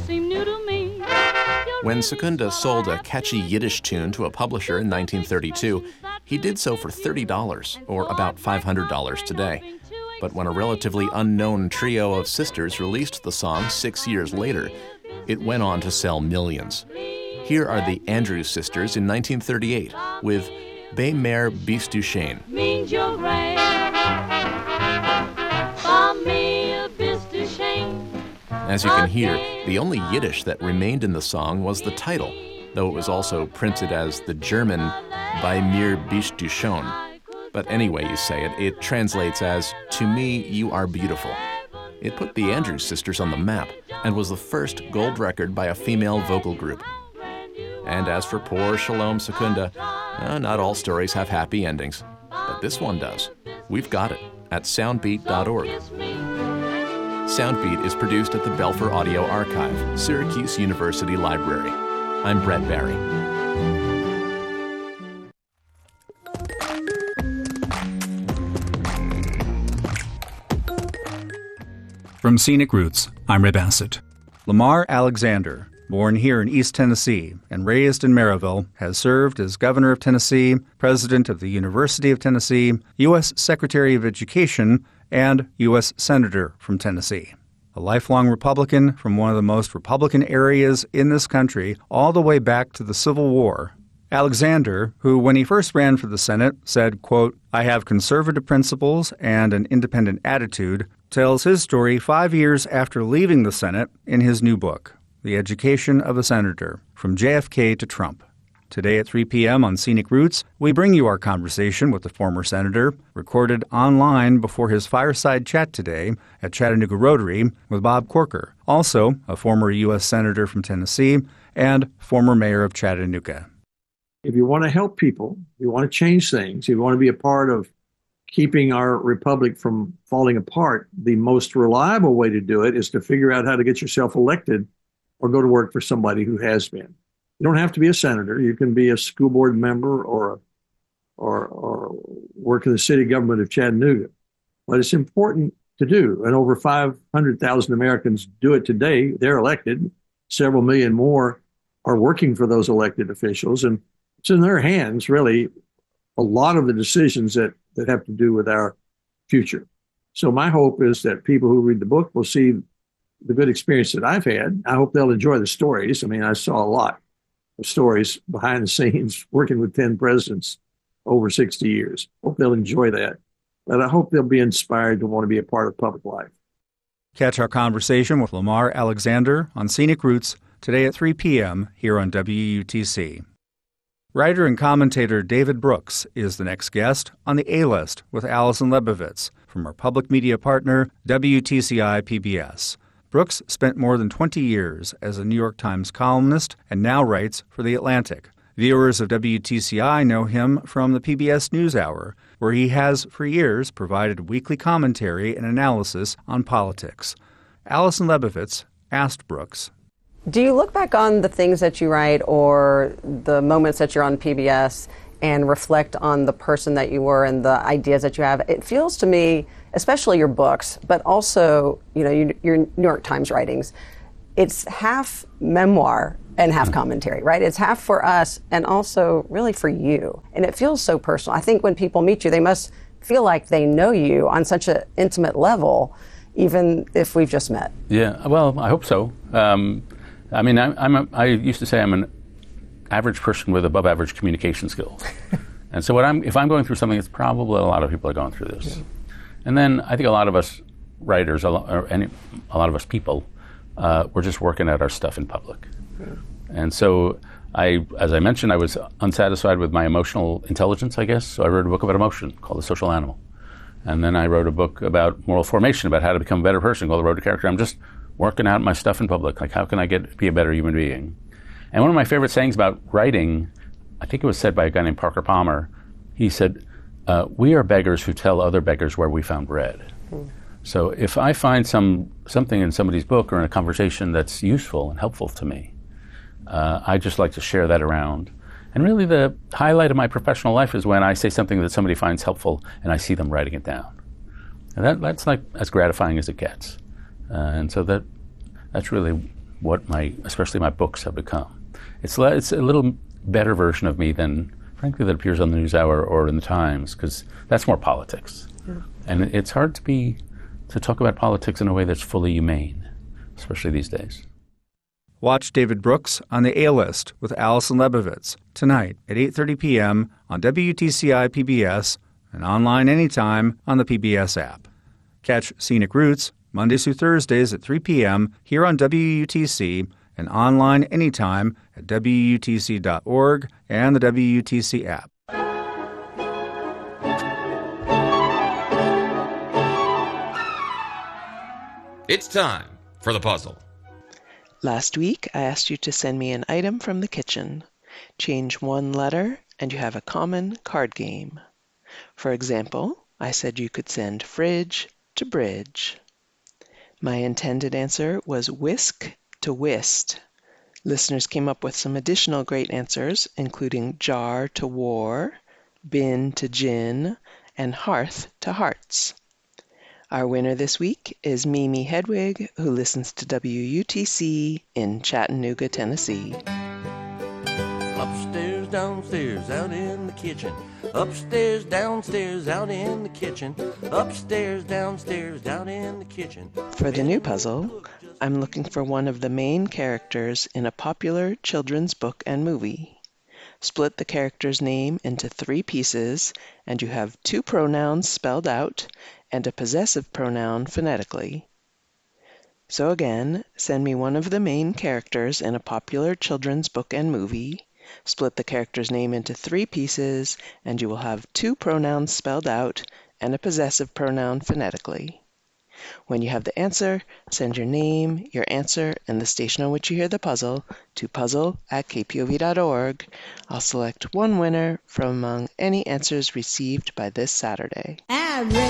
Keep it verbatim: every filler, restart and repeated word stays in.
seem new to me. When Secunda sold a catchy Yiddish tune to a publisher in nineteen thirty-two, he did so for thirty dollars, or about five hundred dollars today. But when a relatively unknown trio of sisters released the song six years later, it went on to sell millions. Here are the Andrews Sisters in nineteen thirty-eight with Be Mer Bis Du Shane. Means you're great. Bis du Shane. As you can hear, the only Yiddish that remained in the song was the title, though it was also printed as the German Bei mir bist du schon. But any way you say it, it translates as, to me, you are beautiful. It put the Andrews Sisters on the map and was the first gold record by a female vocal group. And as for poor Shalom Secunda, uh, not all stories have happy endings, but this one does. We've got it at soundbeat dot org. Soundbeat is produced at the Belfer Audio Archive, Syracuse University Library. I'm Brett Barry. From Scenic Roots, I'm Ray Bassett. Lamar Alexander, born here in East Tennessee and raised in Maryville, has served as Governor of Tennessee, President of the University of Tennessee, U S Secretary of Education, and U S Senator from Tennessee. A lifelong Republican from one of the most Republican areas in this country all the way back to the Civil War, Alexander, who when he first ran for the Senate said, quote, I have conservative principles and an independent attitude, tells his story five years after leaving the Senate in his new book, The Education of a Senator, From J F K to Trump. Today at three p.m. on Scenic Roots, we bring you our conversation with the former senator, recorded online before his fireside chat today at Chattanooga Rotary with Bob Corker, also a former U S senator from Tennessee and former mayor of Chattanooga. If you want to help people, you want to change things, you want to be a part of keeping our republic from falling apart, the most reliable way to do it is to figure out how to get yourself elected or go to work for somebody who has been. You don't have to be a senator. You can be a school board member or a, or or work in the city government of Chattanooga. But it's important to do. And over five hundred thousand Americans do it today. They're elected. Several million more are working for those elected officials. And it's in their hands, really, a lot of the decisions that, that have to do with our future. So my hope is that people who read the book will see the good experience that I've had. I hope they'll enjoy the stories. I mean, I saw a lot of stories behind the scenes working with ten presidents over sixty years. Hope they'll enjoy that. But I hope they'll be inspired to want to be a part of public life. Catch our conversation with Lamar Alexander on Scenic Roots today at three p.m. here on W U T C. Writer and commentator David Brooks is the next guest on the A-List with Allison Lebovitz from our public media partner, W T C I P B S. Brooks spent more than twenty years as a New York Times columnist and now writes for The Atlantic. Viewers of W T C I know him from the P B S NewsHour, where he has for years provided weekly commentary and analysis on politics. Allison Lebovitz asked Brooks, do you look back on the things that you write or the moments that you're on P B S and reflect on the person that you were and the ideas that you have? It feels to me, especially your books, but also, you know, your, your New York Times writings, it's half memoir and half commentary, right? It's half for us and also really for you. And it feels so personal. I think when people meet you, they must feel like they know you on such an intimate level, even if we've just met. Yeah, well, I hope so. Um, I mean, I, I'm a, I used to say I'm an average person with above average communication skills. And so what I'm, if I'm going through something, it's probably a lot of people are going through this. Yeah. And then I think a lot of us writers, a lot, or any, a lot of us people, uh, we're just working out our stuff in public. Yeah. And so I, as I mentioned, I was unsatisfied with my emotional intelligence, I guess. So I wrote a book about emotion called The Social Animal. And then I wrote a book about moral formation, about how to become a better person called The Road to Character. I'm just working out my stuff in public. Like, how can I get be a better human being? And one of my favorite sayings about writing, I think it was said by a guy named Parker Palmer. He said, uh, we are beggars who tell other beggars where we found bread. Mm. So if I find some something in somebody's book or in a conversation that's useful and helpful to me, uh, I just like to share that around. And really the highlight of my professional life is when I say something that somebody finds helpful and I see them writing it down. And that, that's like as gratifying as it gets. Uh, and so that that's really what my, especially my books have become. It's, le- it's a little better version of me than, frankly, that appears on the NewsHour or in the Times, because that's more politics. Yeah. And it's hard to be, to talk about politics in a way that's fully humane, especially these days. Watch David Brooks on The A-List with Allison Lebovitz tonight at eight thirty p.m. on W T C I P B S and online anytime on the P B S app. Catch Scenic Roots Mondays through Thursdays at three p.m. here on W U T C and online anytime at W U T C dot org and the W U T C app. It's time for the puzzle. Last week, I asked you to send me an item from the kitchen. Change one letter, and you have a common card game. For example, I said you could send fridge to bridge. My intended answer was whisk to whist. Listeners came up with some additional great answers, including jar to war, bin to gin, and hearth to hearts. Our winner this week is Mimi Hedwig, who listens to W U T C in Chattanooga, Tennessee. Upstairs, downstairs, out in the kitchen. Upstairs, downstairs, out in the kitchen. Upstairs, downstairs, down in the kitchen. For the new puzzle, I'm looking for one of the main characters in a popular children's book and movie. Split the character's name into three pieces, and you have two pronouns spelled out and a possessive pronoun phonetically. So again, send me one of the main characters in a popular children's book and movie, split the character's name into three pieces, and you will have two pronouns spelled out and a possessive pronoun phonetically. When you have the answer, send your name, your answer, and the station on which you hear the puzzle to puzzle at K P O V dot org. I'll select one winner from among any answers received by this Saturday.